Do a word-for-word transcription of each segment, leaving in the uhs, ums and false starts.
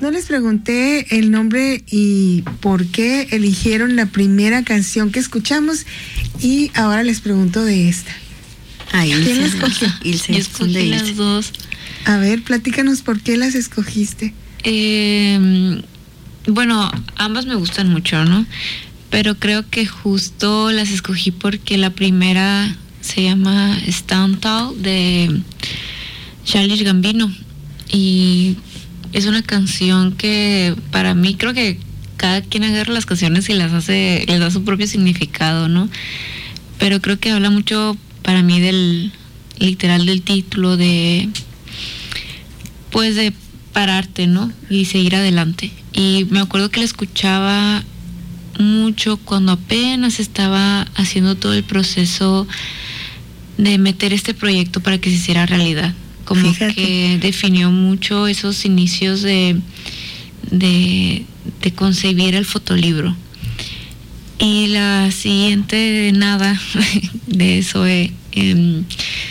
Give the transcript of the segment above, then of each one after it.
No les pregunté el nombre y por qué eligieron la primera canción que escuchamos y ahora les pregunto de esta. Ah, Ilse. ¿Quién la escogió? Ilse. Yo escogí las dos. A ver, platícanos por qué las escogiste. Eh, bueno, ambas me gustan mucho, ¿no? Pero creo que justo las escogí porque la primera se llama Stand Tall de Childish Gambino y es una canción que para mí creo que cada quien agarra las canciones y las hace, les da su propio significado, ¿no? Pero creo que habla mucho para mí del literal del título de pues de pararte, ¿no? Y seguir adelante. Y me acuerdo que la escuchaba mucho cuando apenas estaba haciendo todo el proceso de meter este proyecto para que se hiciera realidad. Como Fíjate. que definió mucho esos inicios de, de, de concebir el fotolibro. Y la siguiente nada de eso eh, eh,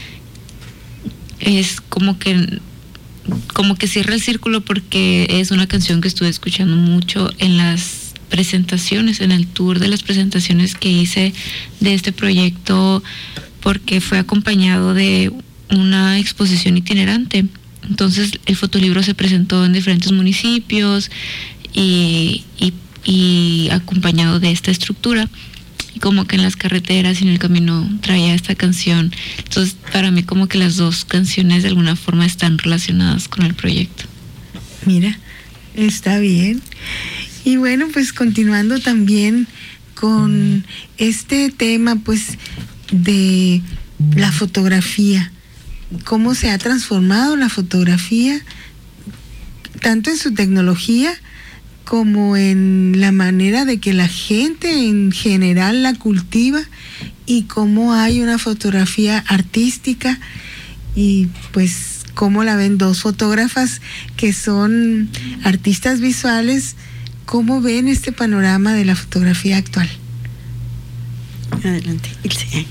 es como que como que cierra el círculo porque es una canción que estuve escuchando mucho en las presentaciones, en el tour de las presentaciones que hice de este proyecto, porque fue acompañado de una exposición itinerante. Entonces el fotolibro se presentó en diferentes municipios y, y, y acompañado de esta estructura, y como que en las carreteras y en el camino traía esta canción. Entonces para mí como que las dos canciones de alguna forma están relacionadas con el proyecto. Mira, está bien. Y bueno, pues continuando también con este tema pues de la fotografía, cómo se ha transformado la fotografía tanto en su tecnología como en la manera de que la gente en general la cultiva, y cómo hay una fotografía artística, y pues cómo la ven dos fotógrafas que son artistas visuales. ¿Cómo ven este panorama de la fotografía actual? Adelante, Ilse.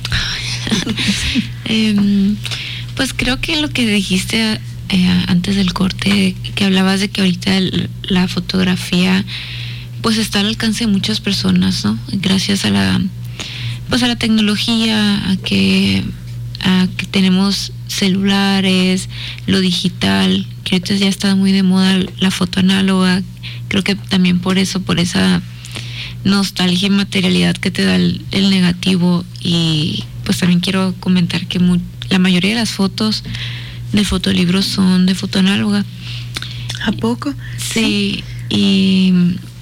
eh, pues creo que lo que dijiste eh, antes del corte, que hablabas de que ahorita el, la fotografía pues está al alcance de muchas personas, ¿no? Gracias a la pues a la tecnología, a que a que tenemos celulares, lo digital, que ahorita ya está muy de moda la foto análoga. Creo que también por eso, por esa nostalgia y materialidad que te da el, el negativo. Y pues también quiero comentar que muy, la mayoría de las fotos del fotolibro son de foto análoga. ¿A poco? Sí, y,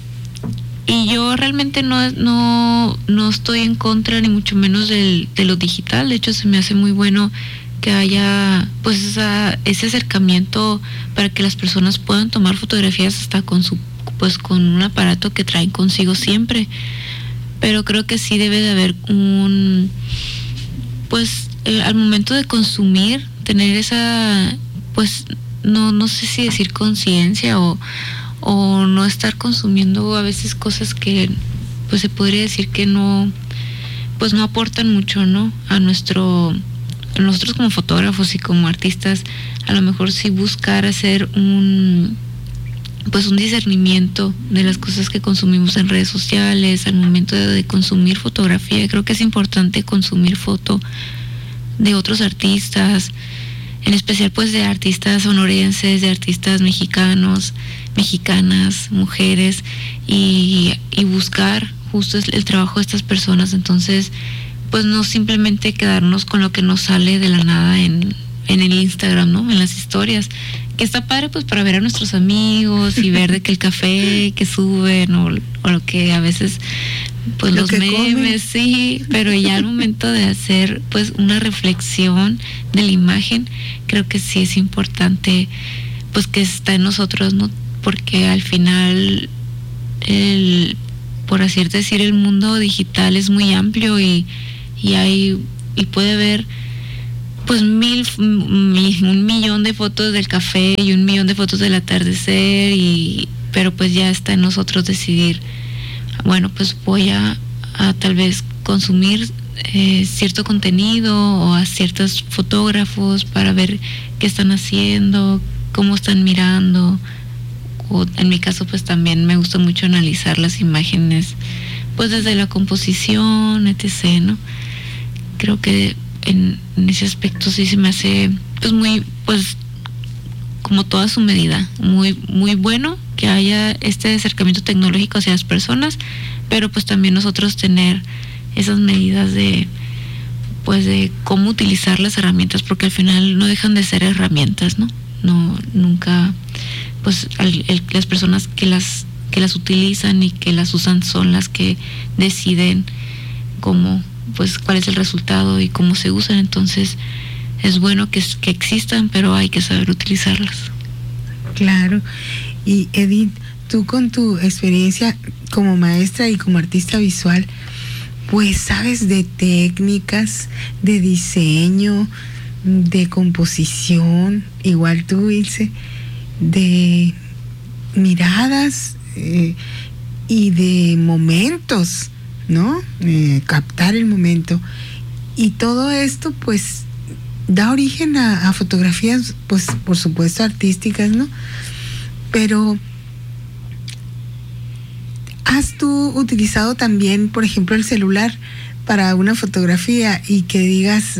y yo realmente no, no, no estoy en contra ni mucho menos del, de lo digital. De hecho, se me hace muy bueno que haya pues esa, ese acercamiento para que las personas puedan tomar fotografías hasta con su pues con un aparato que traen consigo siempre. Pero creo que sí debe de haber un pues eh, al momento de consumir, tener esa pues no no sé si decir conciencia o o no estar consumiendo a veces cosas que pues se podría decir que no pues no aportan mucho, ¿no? A nuestro nosotros como fotógrafos y como artistas, a lo mejor sí buscar hacer un pues un discernimiento de las cosas que consumimos en redes sociales al momento de, de consumir fotografía. Creo que es importante consumir foto de otros artistas, en especial pues de artistas sonorenses, de artistas mexicanos, mexicanas, mujeres, y, y buscar justo el trabajo de estas personas. Entonces pues no simplemente quedarnos con lo que nos sale de la nada en, en el Instagram, ¿no? En las historias, que está padre pues para ver a nuestros amigos y ver de que el café que suben o, o lo que a veces pues lo los que memes, comen. sí, pero ya al momento de hacer pues una reflexión de la imagen, creo que sí es importante pues que está en nosotros, ¿no? Porque al final el, por así decir, el mundo digital es muy amplio y y hay y puede haber pues mil, mil un millón de fotos del café y un millón de fotos del atardecer, y pero pues ya está en nosotros decidir, bueno, pues voy a, a tal vez consumir eh, cierto contenido o a ciertos fotógrafos para ver qué están haciendo, cómo están mirando, o en mi caso pues también me gusta mucho analizar las imágenes pues desde la composición, etcétera, ¿no? Creo que en, en ese aspecto sí se me hace pues muy, pues como toda su medida, muy, muy bueno que haya este acercamiento tecnológico hacia las personas, pero pues también nosotros tener esas medidas de pues de cómo utilizar las herramientas, porque al final no dejan de ser herramientas, ¿no? No, nunca, pues el, el, las personas que las que las utilizan y que las usan son las que deciden cómo, pues cuál es el resultado y cómo se usan. Entonces es bueno que, que existan, pero hay que saber utilizarlas. Claro. Y Edith, tú con tu experiencia como maestra y como artista visual, pues sabes de técnicas, de diseño, de composición, igual tú, Ilse, de miradas eh, y de momentos, ¿no? Eh, captar el momento. Y todo esto, pues, da origen a, a fotografías, pues, por supuesto, artísticas, ¿no? Pero ¿has tú utilizado también, por ejemplo, el celular para una fotografía y que digas,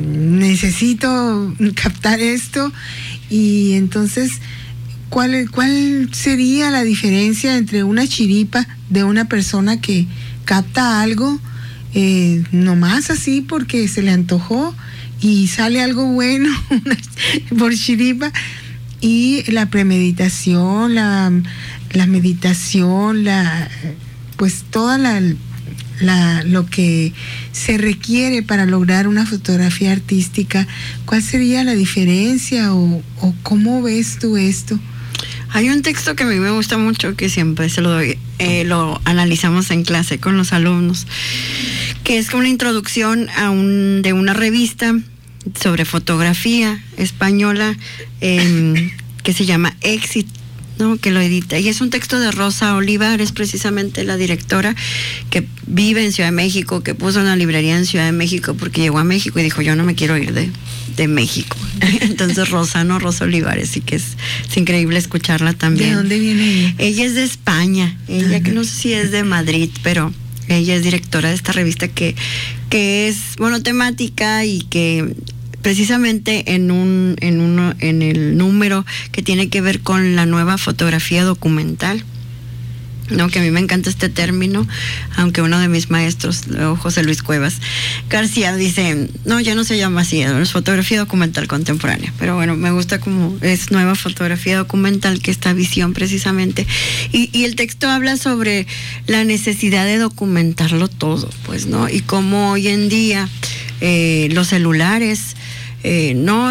necesito captar esto? Y entonces, ¿cuál, cuál sería la diferencia entre una chiripa de una persona que capta algo eh, nomás así porque se le antojó y sale algo bueno por chiripa, y la premeditación, la, la meditación, la pues toda la, la lo que se requiere para lograr una fotografía artística? ¿Cuál sería la diferencia o, o cómo ves tú esto? Hay un texto que a mí me gusta mucho, que siempre se lo doy, eh, lo analizamos en clase con los alumnos, que es como una introducción a un, de una revista sobre fotografía española eh, que se llama Exit, ¿no? Que lo edita, y es un texto de Rosa Olivares, precisamente la directora que vive en Ciudad de México, que puso una librería en Ciudad de México porque llegó a México y dijo, yo no me quiero ir de, de México. Entonces Rosa, ¿no? Rosa Olivares, sí que es, es increíble escucharla también. ¿De dónde viene ella? Ella es de España, ella, que no sé si es de Madrid, pero ella es directora de esta revista que, que es monotemática y que precisamente en un en uno en el número que tiene que ver con la nueva fotografía documental, no, que a mí me encanta este término, aunque uno de mis maestros, José Luis Cuevas García, dice, no, ya no se llama así, es fotografía documental contemporánea, pero bueno, me gusta como es nueva fotografía documental, que esta visión precisamente, y, y el texto habla sobre la necesidad de documentarlo todo, pues, ¿no? Y cómo hoy en día eh, los celulares, eh, ¿no?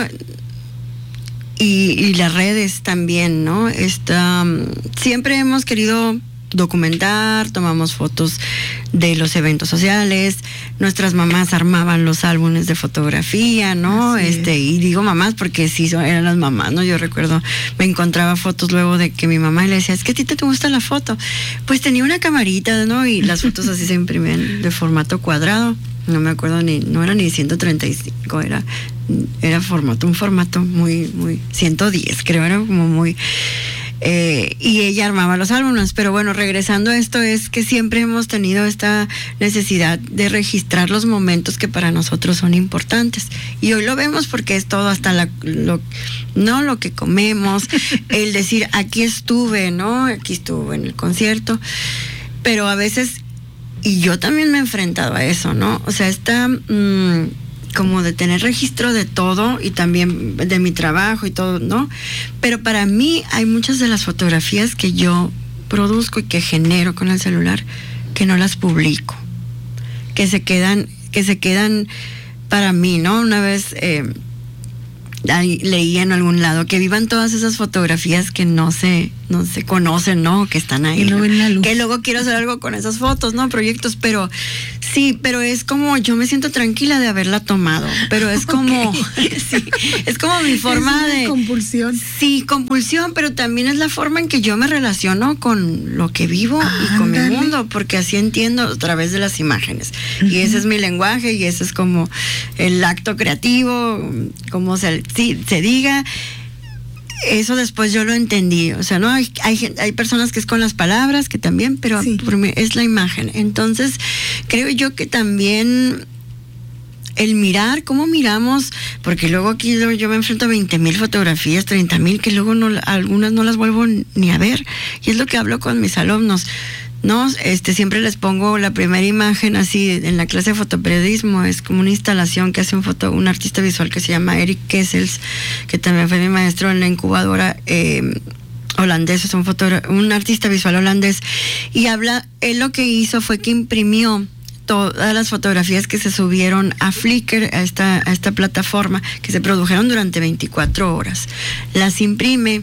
Y, y las redes también, ¿no? Está, siempre hemos querido documentar, tomamos fotos de los eventos sociales, nuestras mamás armaban los álbumes de fotografía, ¿no? Así este, es. Y digo mamás porque sí eran las mamás, ¿no? Yo recuerdo, me encontraba fotos luego de que mi mamá le decía, es que a ti te gusta la foto. Pues tenía una camarita, ¿no? Y las fotos así se imprimían de formato cuadrado. No me acuerdo ni, no era ni ciento treinta y cinco, era, era formato, un formato muy, muy, ciento diez, creo, era como muy, eh, y ella armaba los álbumes. Pero bueno, regresando a esto, es que siempre hemos tenido esta necesidad de registrar los momentos que para nosotros son importantes, y hoy lo vemos porque es todo, hasta la, lo, no lo que comemos, el decir, aquí estuve, ¿no? Aquí estuve en el concierto, pero a veces, y yo también me he enfrentado a eso, ¿no? O sea, está mmm, como de tener registro de todo y también de mi trabajo y todo, ¿no? Pero para mí hay muchas de las fotografías que yo produzco y que genero con el celular que no las publico, que se quedan, que se quedan para mí, ¿no? Una vez eh, leí en algún lado que vivan todas esas fotografías que no se no se conocen, ¿no? Que están ahí, que, no ven la luz. Que luego quiero hacer algo con esas fotos, ¿no? Proyectos, pero sí, pero es como, yo me siento tranquila de haberla tomado, pero es como, okay. Sí, es como mi forma es una de compulsión. Sí, compulsión, pero también es la forma en que yo me relaciono con lo que vivo ah, y con mi mundo, porque así entiendo a través de las imágenes. Uh-huh. Y ese es mi lenguaje y ese es como el acto creativo, como se, sí, se diga. eso después yo lo entendí, o sea, no hay, hay hay personas que es con las palabras, que también, pero Sí. por mí es la imagen. Entonces, creo yo que también el mirar, cómo miramos, porque luego aquí yo, yo me enfrento a veinte mil fotografías, treinta mil, que luego no, algunas no las vuelvo ni a ver, y es lo que hablo con mis alumnos. No, este, siempre les pongo la primera imagen así en la clase de fotoperiodismo, es como una instalación que hace un foto, un artista visual que se llama Eric Kessels, que también fue mi maestro en la incubadora eh, holandés, es un fotógrafo, un artista visual holandés, y habla, él lo que hizo fue que imprimió todas las fotografías que se subieron a Flickr, a esta, a esta plataforma, que se produjeron durante veinticuatro horas. Las imprime,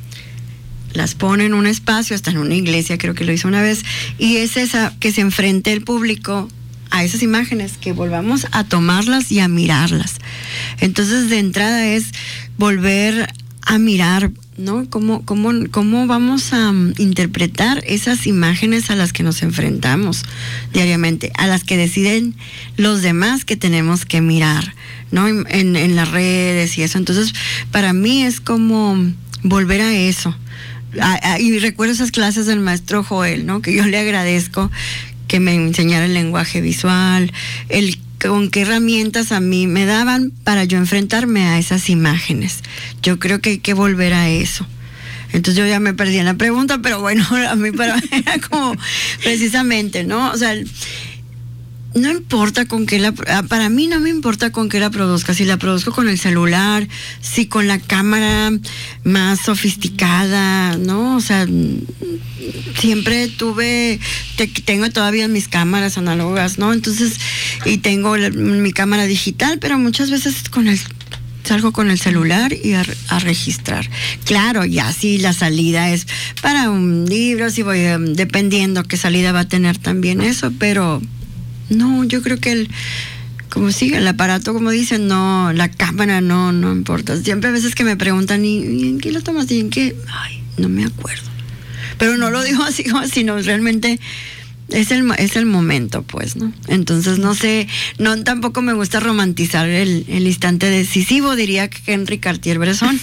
las pone en un espacio, hasta en una iglesia, creo que lo hizo una vez, y es esa que se enfrente el público a esas imágenes, que volvamos a tomarlas y a mirarlas. Entonces, de entrada es volver a mirar, ¿no? ¿Cómo, cómo, cómo vamos a um, interpretar esas imágenes a las que nos enfrentamos diariamente, a las que deciden los demás que tenemos que mirar, ¿no? En, en, en las redes y eso. Entonces, para mí es como volver a eso. A, a, y recuerdo esas clases del maestro Joel, ¿no? Que yo le agradezco que me enseñara el lenguaje visual, el con qué herramientas a mí me daban para yo enfrentarme a esas imágenes. Yo creo que hay que volver a eso. Entonces yo ya me perdí en la pregunta, pero bueno, a mí para era como precisamente, ¿no? O sea, no importa con qué la, para mí no me importa con qué la produzca, si la produzco con el celular, si con la cámara más sofisticada, ¿no? O sea, siempre tuve, te, tengo todavía mis cámaras análogas, ¿no? Entonces, y tengo la, mi cámara digital, pero muchas veces con el salgo con el celular y a, a registrar. Claro, ya si la salida es para un libro, si voy, um, dependiendo qué salida va a tener también eso, pero no, yo creo que el, como sigue el aparato, como dicen, no, la cámara no, no importa. Siempre a veces que me preguntan, ¿y, y en qué lo tomas? ¿Y en qué? Ay, no me acuerdo. Pero no lo digo así, sino realmente es el, es el momento, pues, ¿no? Entonces, no sé, no, tampoco me gusta romantizar el, el instante decisivo, diría que Henry Cartier-Bresson.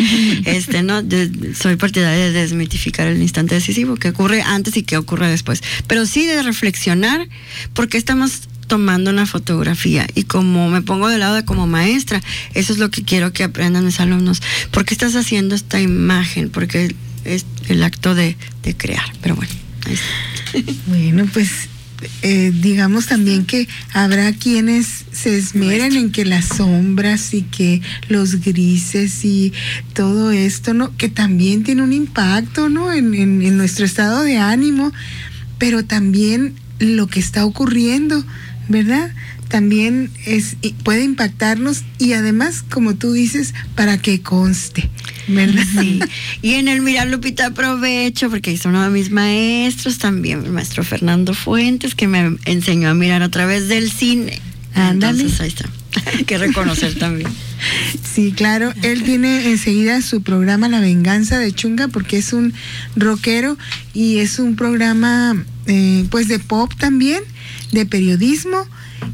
este, ¿no? De, soy partidaria de desmitificar el instante decisivo, que ocurre antes y que ocurre después. Pero sí de reflexionar por qué estamos tomando una fotografía, y como me pongo de lado de como maestra, eso es lo que quiero que aprendan mis alumnos. ¿Por qué estás haciendo esta imagen? Porque es el acto de, de crear. Pero bueno, ahí está. Bueno, pues eh, digamos también que habrá quienes se esmeran en que las sombras y que los grises y todo esto, ¿no? Que también tiene un impacto, ¿no? En, en, en nuestro estado de ánimo, pero también lo que está ocurriendo, ¿verdad? También es, puede impactarnos, y además, como tú dices, para que conste, ¿verdad? Sí. Y en el mirar, Lupita, aprovecho porque es uno de mis maestros también, el maestro Fernando Fuentes, que me enseñó a mirar a través del cine. Ándale. Entonces ahí está. Hay que reconocer también. Sí, claro, él tiene enseguida su programa La Venganza de Chunga, porque es un rockero y es un programa eh, pues de pop también, de periodismo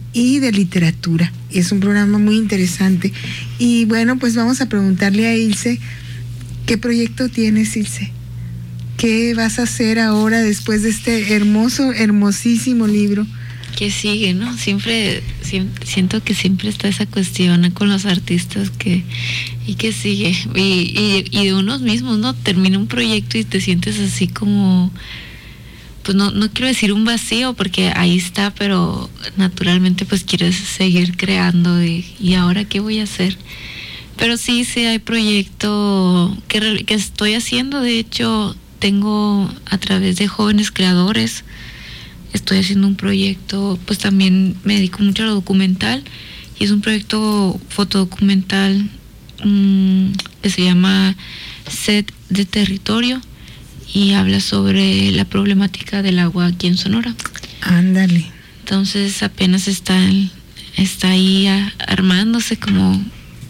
y de literatura. Y es un programa muy interesante. Y bueno, pues vamos a preguntarle a Ilse, ¿qué proyecto tienes, Ilse? ¿Qué vas a hacer ahora después de este hermoso, hermosísimo libro? Que sigue, ¿no? Siempre, siempre siento que siempre está esa cuestión con los artistas que y que sigue y, y, y de unos mismos, ¿no? Termina un proyecto y te sientes así como, pues no no quiero decir un vacío porque ahí está, pero naturalmente pues quieres seguir creando y, y ahora qué voy a hacer. Pero sí, sí hay proyecto que que estoy haciendo. De hecho, tengo a través de Jóvenes Creadores, estoy haciendo un proyecto, pues también me dedico mucho a lo documental, y es un proyecto fotodocumental mmm, que se llama Set de Territorio, y habla sobre la problemática del agua aquí en Sonora. Ándale. Entonces apenas está, está ahí a, armándose, como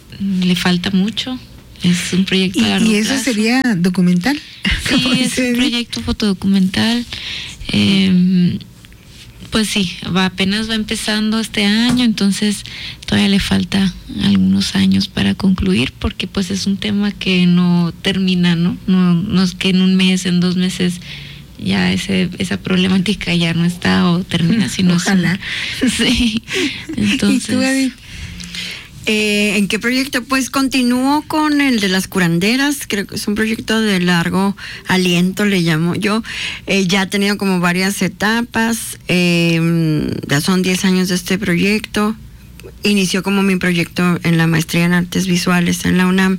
le falta mucho. Es un proyecto ¿Y, a largo y eso plazo. sería documental? Sí, es un proyecto fotodocumental. Eh, pues sí, va apenas va empezando este año, entonces todavía le falta algunos años para concluir, porque pues es un tema que no termina, ¿no? No, no es que en un mes, en dos meses ya ese esa problemática ya no está o termina, sino ojalá. Son, sí. Entonces, ¿y tú, Edith? Eh, ¿En qué proyecto? Pues continúo con el de las curanderas, creo que es un proyecto de largo aliento, le llamo yo. Eh, ya ha tenido como varias etapas, eh, ya son diez años de este proyecto. Inició como mi proyecto en la maestría en artes visuales en la UNAM.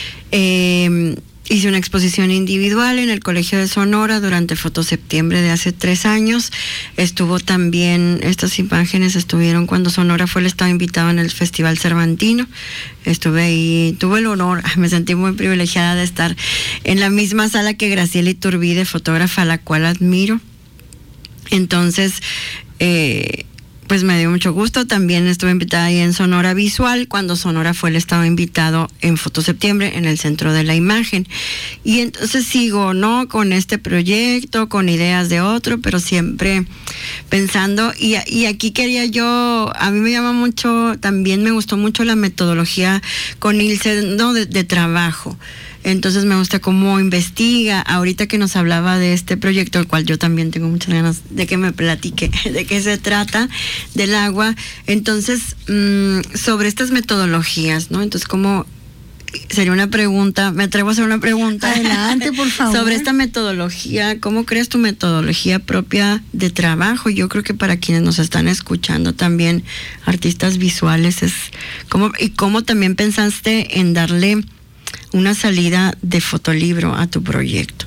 Eh, Hice una exposición individual en el Colegio de Sonora durante Fotoseptiembre de hace tres años. Estuvo también, estas imágenes estuvieron cuando Sonora fue el estado invitado en el Festival Cervantino. Estuve ahí, tuve el honor, me sentí muy privilegiada de estar en la misma sala que Graciela Iturbide, fotógrafa a la cual admiro. Entonces, eh, pues me dio mucho gusto. También estuve invitada ahí en Sonora Visual, cuando Sonora fue el estado invitado en Fotoseptiembre, en el Centro de la Imagen. Y entonces sigo, ¿no? Con este proyecto, con ideas de otro, pero siempre pensando, y, y aquí quería yo, a mí me llama mucho, también me gustó mucho la metodología con Ilse, ¿no? De, de trabajo. Entonces me gusta cómo investiga. Ahorita que nos hablaba de este proyecto, el cual yo también tengo muchas ganas de que me platique de qué se trata, del agua. Entonces, mmm, sobre estas metodologías, ¿no? Entonces, ¿cómo sería una pregunta? Me atrevo a hacer una pregunta. Adelante, por favor. Sobre esta metodología, ¿cómo crees tu metodología propia de trabajo? Yo creo que para quienes nos están escuchando también, artistas visuales, es cómo, y cómo también pensaste en darle una salida de fotolibro a tu proyecto.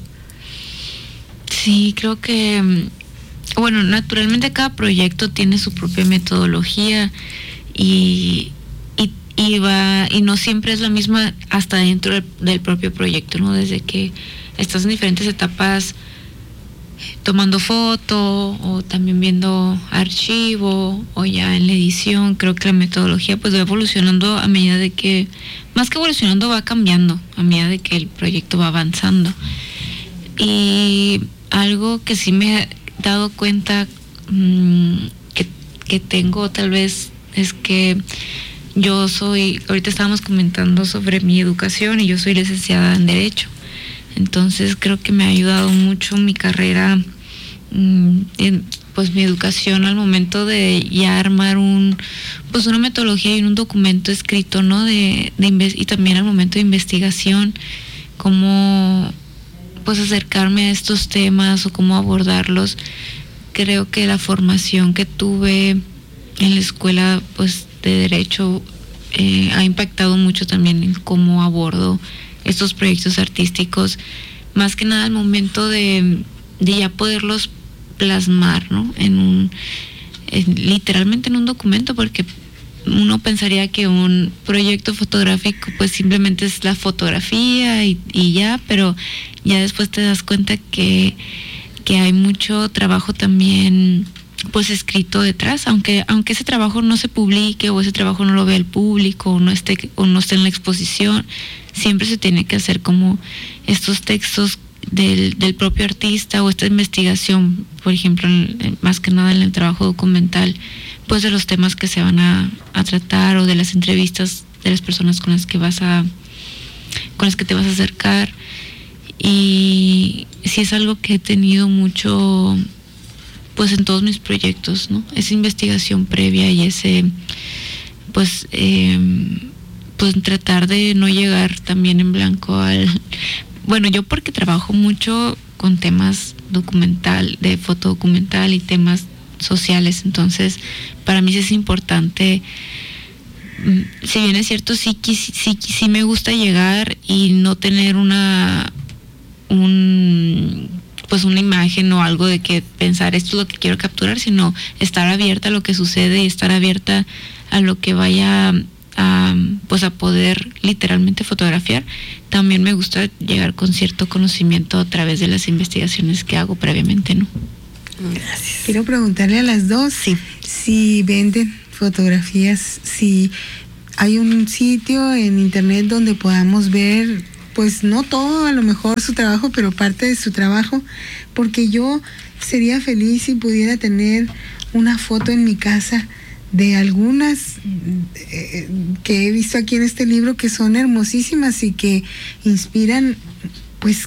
Sí, creo que, bueno, naturalmente cada proyecto tiene su propia metodología y, y, y va, y no siempre es la misma hasta dentro del, del propio proyecto, ¿no? Desde que estás en diferentes etapas tomando foto o también viendo archivo o ya en la edición, creo que la metodología pues va evolucionando a medida de que, más que evolucionando, va cambiando a medida de que el proyecto va avanzando. Y algo que sí me he dado cuenta mmm, que, que tengo tal vez es que yo soy, ahorita estábamos comentando sobre mi educación y yo soy licenciada en Derecho. Entonces creo que me ha ayudado mucho mi carrera, pues mi educación al momento de ya armar un, pues una metodología y un documento escrito, ¿no? De, de y también al momento de investigación, cómo pues acercarme a estos temas o cómo abordarlos. Creo que la formación que tuve en la escuela, pues de Derecho, eh, ha impactado mucho también en cómo abordo estos proyectos artísticos, más que nada al momento de, de ya poderlos plasmar, ¿no? En un, en, literalmente en un documento, porque uno pensaría que un proyecto fotográfico pues simplemente es la fotografía y, y ya, pero ya después te das cuenta que, que hay mucho trabajo también pues escrito detrás, aunque aunque ese trabajo no se publique o ese trabajo no lo vea el público o no esté o no esté en la exposición, siempre se tiene que hacer como estos textos del, del propio artista o esta investigación, por ejemplo, en, más que nada en el trabajo documental, pues de los temas que se van a, a tratar o de las entrevistas de las personas con las que vas a con las que te vas a acercar. Y sí es algo que he tenido mucho pues en todos mis proyectos, ¿no? Esa investigación previa y ese pues eh, pues tratar de no llegar también en blanco al, bueno, yo porque trabajo mucho con temas documental, de fotodocumental y temas sociales, entonces para mí sí es importante, si bien es cierto, sí, sí, sí, sí me gusta llegar y no tener una un pues una imagen o algo de que pensar esto es lo que quiero capturar, sino estar abierta a lo que sucede y estar abierta a lo que vaya a, pues a poder literalmente fotografiar. También me gusta llegar con cierto conocimiento a través de las investigaciones que hago previamente, ¿no? Gracias. Quiero preguntarle a las dos sí. si venden fotografías, si hay un sitio en internet donde podamos ver, pues no todo, a lo mejor su trabajo, pero parte de su trabajo, porque yo sería feliz si pudiera tener una foto en mi casa de algunas eh, que he visto aquí en este libro que son hermosísimas y que inspiran pues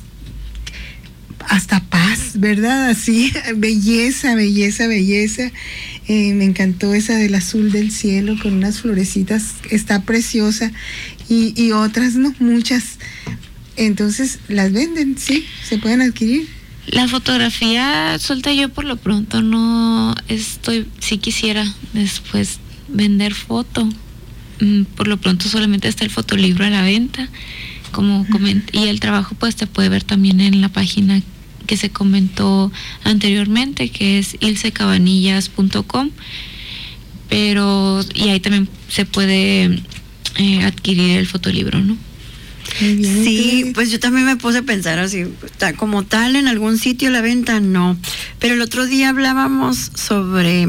hasta paz, ¿verdad? Así, belleza, belleza, belleza. Eh, me encantó esa del azul del cielo con unas florecitas, está preciosa, y, y otras, ¿no? Muchas. Entonces, las venden, sí, se pueden adquirir. La fotografía suelta yo por lo pronto no estoy, sí quisiera después vender foto. Por lo pronto solamente está el fotolibro a la venta, como comenté, y el trabajo pues te puede ver también en la página que se comentó anteriormente, que es ilse cabanillas punto com, pero y ahí también se puede eh, adquirir el fotolibro, ¿no? Muy bien. Sí, pues yo también me puse a pensar así, como tal en algún sitio la venta, no. Pero el otro día hablábamos sobre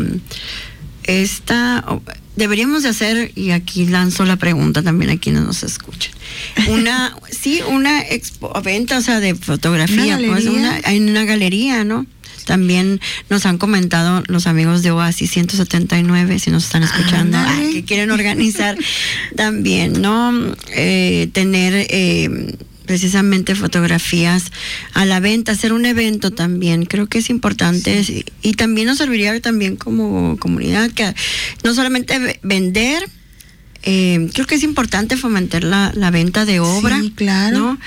esta, deberíamos de hacer, y aquí lanzo la pregunta también a quienes nos escuchan, una, sí, una expo, venta, o sea, de fotografía, ¿Una pues una, en una galería, ¿no? También nos han comentado los amigos de Oasis ciento setenta y nueve, si nos están escuchando, ah, que quieren organizar también, ¿no? Eh, tener eh, precisamente fotografías a la venta, hacer un evento también, creo que es importante, sí. y, y también nos serviría también como comunidad, que no solamente vender, eh, creo que es importante fomentar la, la venta de obra, sí, claro, ¿no?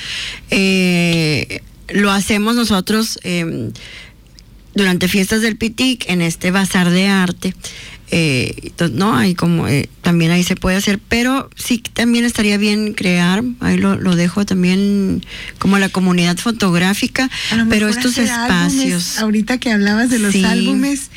Eh, lo hacemos nosotros eh, durante fiestas del Pitic, en este bazar de arte, eh, no, hay como, eh, también ahí se puede hacer, pero sí también estaría bien crear, ahí lo, lo dejo también como la comunidad fotográfica, pero estos espacios. Álbumes, ahorita que hablabas de los sí. álbumes,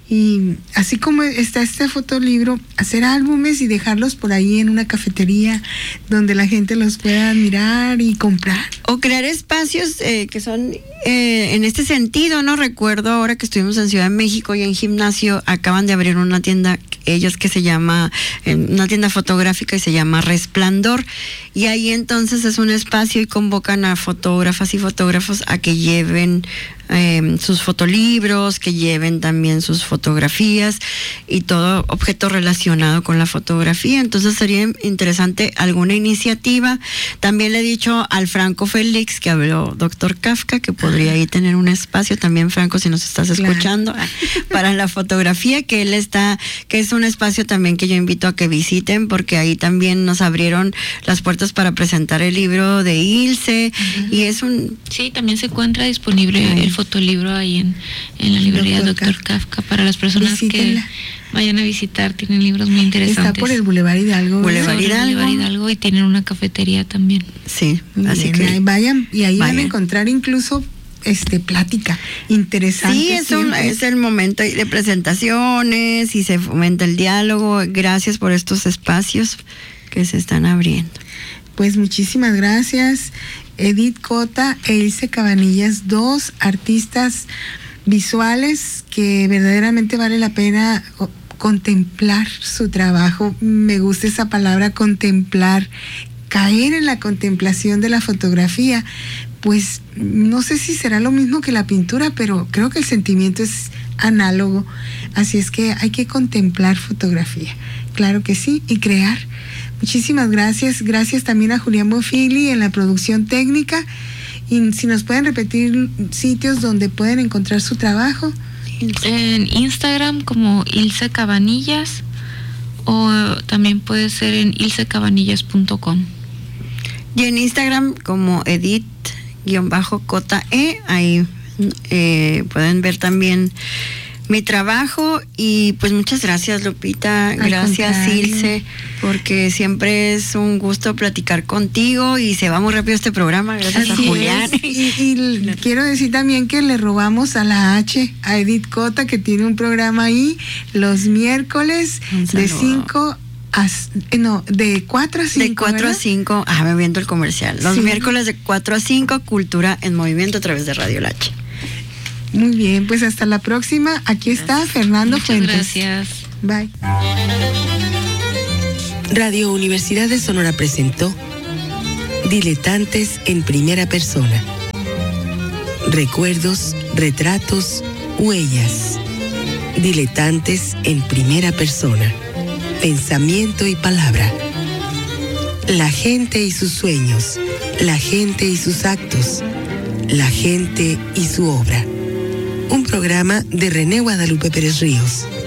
y así como está este fotolibro, hacer álbumes y dejarlos por ahí en una cafetería donde la gente los pueda mirar y comprar. O crear espacios eh, que son eh, en este sentido, ¿no? Recuerdo ahora que estuvimos en Ciudad de México y en Gimnasio, acaban de abrir una tienda, ellos que se llama, eh, una tienda fotográfica y se llama Resplandor, y ahí entonces es un espacio y convocan a fotógrafas y fotógrafos a que lleven Eh, sus fotolibros, que lleven también sus fotografías y todo objeto relacionado con la fotografía. Entonces sería interesante alguna iniciativa. También le he dicho al Franco Félix, que habló doctor Kafka, que podría ahí tener un espacio también, Franco, si nos estás escuchando, claro, para la fotografía, que él está, que es un espacio también que yo invito a que visiten, porque ahí también nos abrieron las puertas para presentar el libro de Ilse, uh-huh. y es un... Sí, también se encuentra disponible uh-huh. el fotolibro ahí en, en la librería doctor Kafka para las personas Visítenla. Que vayan a visitar, tienen libros muy interesantes. Está por el Boulevard Hidalgo. Boulevard Hidalgo. Boulevard Hidalgo, y tienen una cafetería también. Sí, muy así bien, que ahí vayan, y ahí vayan. van a encontrar incluso este plática interesante. Sí, es, un, es el momento de presentaciones y se fomenta el diálogo. Gracias por estos espacios que se están abriendo. Pues muchísimas gracias, Edith Cota e Ilse Cabanillas, dos artistas visuales que verdaderamente vale la pena contemplar su trabajo. Me gusta esa palabra, contemplar, caer en la contemplación de la fotografía. Pues no sé si será lo mismo que la pintura, pero creo que el sentimiento es análogo. Así es que hay que contemplar fotografía, claro que sí, y crear. Muchísimas gracias. Gracias también a Julián Bonfili en la producción técnica. Y si nos pueden repetir sitios donde pueden encontrar su trabajo. En Instagram como Ilse Cabanillas, o también puede ser en ilse cabanillas punto com. Y en Instagram como Edith-Cota E, ahí eh, pueden ver también mi trabajo. Y pues muchas gracias, Lupita, Al gracias contrario. Ilse, porque siempre es un gusto platicar contigo y se va muy rápido este programa, gracias Así a Julián. es. Y, y quiero decir también que le robamos a la H, a Edith Cota, que tiene un programa ahí los miércoles de cinco a, no, de cuatro a cinco. De cuatro a cinco, ah, me viendo el comercial. Los sí. miércoles de cuatro a cinco, Cultura en Movimiento a través de Radio Lache. Muy bien, pues hasta la próxima. Aquí está Fernando Muchas Fuentes. Gracias. Bye. Radio Universidad de Sonora presentó Diletantes en Primera Persona. Recuerdos, retratos, huellas. Diletantes en primera persona. Pensamiento y palabra. La gente y sus sueños. La gente y sus actos. La gente y su obra. Un programa de René Guadalupe Pérez Ríos.